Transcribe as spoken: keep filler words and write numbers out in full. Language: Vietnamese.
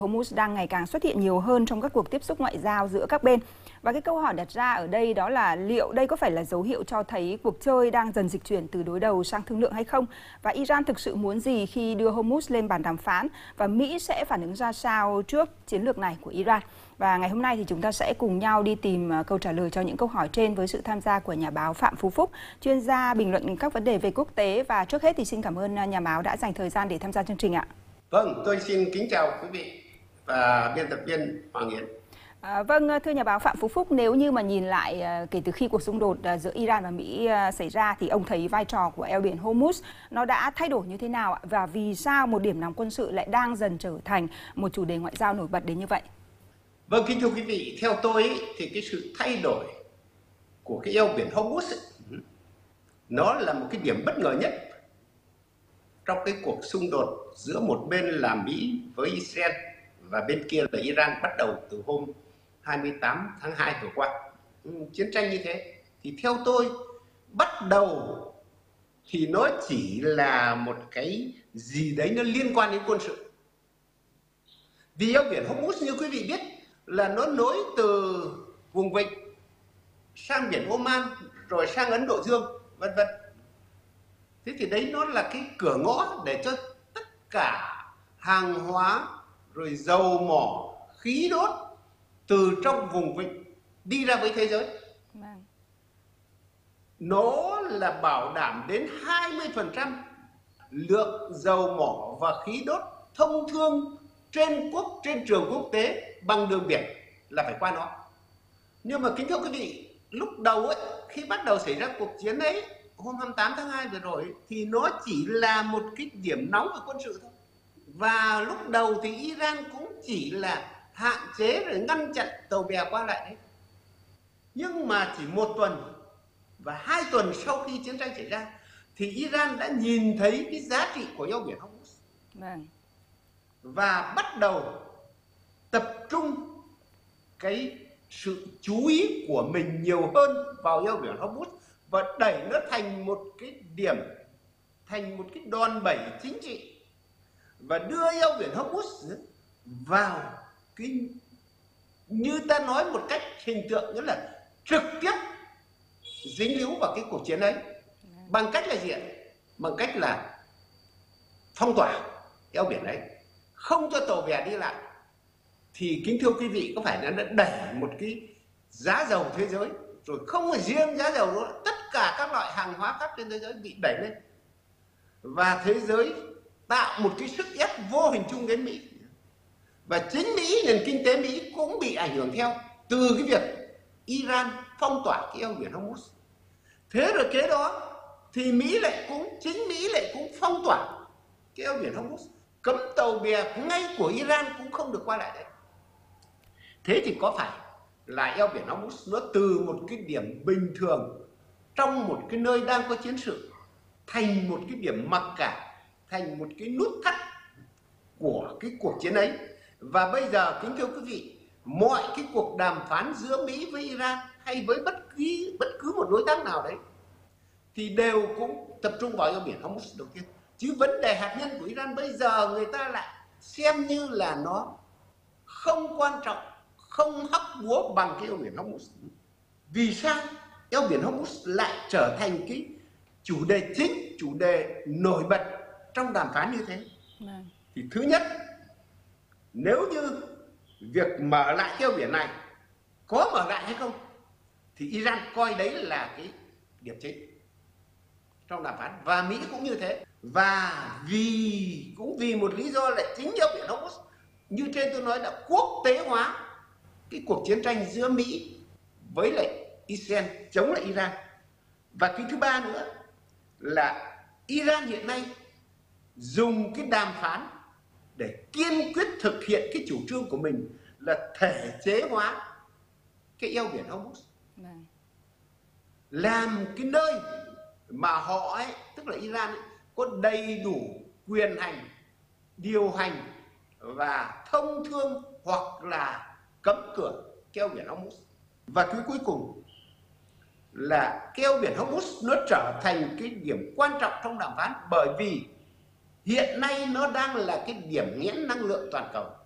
Hormuz đang ngày càng xuất hiện nhiều hơn trong các cuộc tiếp xúc ngoại giao giữa các bên. Và cái câu hỏi đặt ra ở đây đó là liệu đây có phải là dấu hiệu cho thấy cuộc chơi đang dần dịch chuyển từ đối đầu sang thương lượng hay không? Và Iran thực sự muốn gì khi đưa Hormuz lên bàn đàm phán? Và Mỹ sẽ phản ứng ra sao trước chiến lược này của Iran? Và ngày hôm nay thì chúng ta sẽ cùng nhau đi tìm câu trả lời cho những câu hỏi trên với sự tham gia của nhà báo Phạm Phú Phúc, chuyên gia bình luận các vấn đề về quốc tế. Và trước hết thì xin cảm ơn nhà báo đã dành thời gian để tham gia chương trình ạ. Vâng, tôi xin kính chào quý vị và biên tập viên Hoàng Yến. À, vâng, thưa nhà báo Phạm Phú Phúc, nếu như mà nhìn lại kể từ khi cuộc xung đột giữa Iran và Mỹ xảy ra thì ông thấy vai trò của eo biển Hormuz nó đã thay đổi như thế nào ạ? Và vì sao một điểm nóng quân sự lại đang dần trở thành một chủ đề ngoại giao nổi bật đến như vậy? Vâng, kính thưa quý vị, theo tôi ấy, thì cái sự thay đổi của cái eo biển Hormuz ấy, nó là một cái điểm bất ngờ nhất trong cái cuộc xung đột giữa một bên là Mỹ với Israel và bên kia là Iran bắt đầu từ hôm hai mươi tám tháng hai vừa qua. Ừ, chiến tranh như thế thì theo tôi bắt đầu thì nó chỉ là một cái gì đấy nó liên quan đến quân sự. Vì eo biển Hormuz như quý vị biết là nó nối từ vùng vịnh sang biển Oman rồi sang Ấn Độ Dương vân vân. Thế thì đấy nó là cái cửa ngõ để cho tất cả hàng hóa rồi dầu mỏ, khí đốt từ trong vùng vịnh đi ra với thế giới. Vâng. Nó là bảo đảm đến hai mươi phần trăm lượng dầu mỏ và khí đốt thông thương trên quốc trên trường quốc tế bằng đường biển là phải qua nó. Nhưng mà kính thưa quý vị, lúc đầu ấy, khi bắt đầu xảy ra cuộc chiến ấy, hôm hai mươi tám tháng hai vừa rồi thì nó chỉ là một cái điểm nóng về quân sự thôi. Và lúc đầu thì Iran cũng chỉ là hạn chế rồi ngăn chặn tàu bè qua lại đấy. Nhưng mà chỉ một tuần và hai tuần sau khi chiến tranh xảy ra thì Iran đã nhìn thấy cái giá trị của eo biển Hormuz. Vâng. Và bắt đầu tập trung cái sự chú ý của mình nhiều hơn vào eo biển Hormuz và đẩy nó thành một cái điểm, thành một cái đòn bẩy chính trị và đưa eo biển Hormuz vào cái, như ta nói một cách hình tượng, nghĩa là trực tiếp dính líu vào cái cuộc chiến ấy. Bằng cách là gì ạ? Bằng cách là phong tỏa eo biển ấy, không cho tàu bè đi lại. Thì kính thưa quý vị, có phải là nó đẩy một cái giá dầu thế giới, rồi không phải riêng giá dầu nữa, tất cả các loại hàng hóa khác trên thế giới bị đẩy lên. Và thế giới tạo một cái sức ép vô hình chung đến Mỹ. Và chính Mỹ, nền kinh tế Mỹ cũng bị ảnh hưởng theo từ cái việc Iran phong tỏa cái eo biển Hormuz. Thế rồi kế đó thì Mỹ lại cũng, chính Mỹ lại cũng phong tỏa cái eo biển Hormuz, cấm tàu bè ngay của Iran cũng không được qua lại đấy. Thế thì có phải là eo biển Hormuz nó từ một cái điểm bình thường trong một cái nơi đang có chiến sự thành một cái điểm mặc cả, thành một cái nút thắt của cái cuộc chiến ấy. Và bây giờ kính thưa quý vị, mọi cái cuộc đàm phán giữa Mỹ với Iran hay với bất cứ bất cứ một đối tác nào đấy thì đều cũng tập trung vào eo biển Hormuz đầu tiên. Chứ vấn đề hạt nhân của Iran bây giờ người ta lại xem như là nó không quan trọng, không hóc búa bằng cái eo biển Hormuz. Vì sao eo biển Hormuz lại trở thành cái chủ đề chính, chủ đề nổi bật trong đàm phán như thế? Vâng. Thì thứ nhất, nếu như việc mở lại eo biển này có mở lại hay không thì Iran coi đấy là cái điểm chính trong đàm phán, và Mỹ cũng như thế. Và vì cũng vì một lý do là chính eo biển Hormuz như trên tôi nói đã quốc tế hóa cái cuộc chiến tranh giữa Mỹ với lại Israel chống lại Iran. Và cái thứ ba nữa là Iran hiện nay dùng cái đàm phán để kiên quyết thực hiện cái chủ trương của mình là thể chế hóa cái eo biển Hormuz, làm cái nơi mà họ ấy, tức là Iran ấy, có đầy đủ quyền hành, điều hành và thông thương hoặc là cấm cửa cái eo biển Hormuz. Và cái cuối cùng là cái eo biển Hormuz nó trở thành cái điểm quan trọng trong đàm phán, bởi vì hiện nay nó đang là cái điểm nghẽn năng lượng toàn cầu.